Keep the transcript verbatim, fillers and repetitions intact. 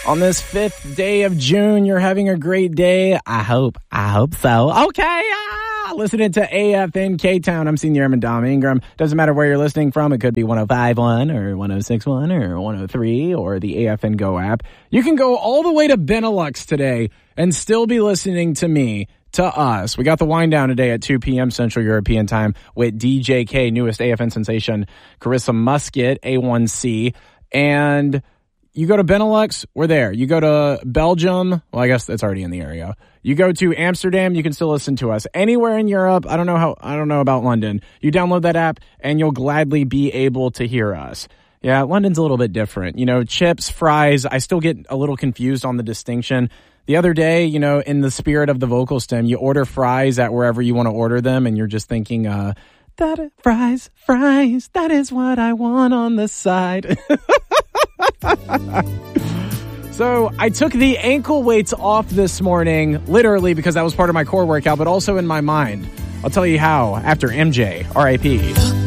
On this fifth day of June, you're having a great day. I hope. I hope so. Okay. Ah, listening to A F N K-Town. I'm Senior Airman Dom Ingram. Doesn't matter where you're listening from. It could be one oh five point one or one oh six point one or one oh three or the A F N Go app. You can go all the way to Benelux today and still be listening to me, to us. We got the wind down today at two p.m. Central European time with D J K, newest A F N sensation, Carissa Musket, A one C. And you go to Benelux, we're there. You go to Belgium, well, I guess that's already in the area. You go to Amsterdam, you can still listen to us. Anywhere in Europe, I don't know how, I don't know about London. You download that app and you'll gladly be able to hear us. Yeah, London's a little bit different. You know, chips, fries, I still get a little confused on the distinction. The other day, you know, in the spirit of the vocal stem, you order fries at wherever you want to order them, and you're just thinking, uh, that fries, fries, that is what I want on the side. So I took the ankle weights off this morning, literally because that was part of my core workout, but also in my mind. I'll tell you how after M J, R I P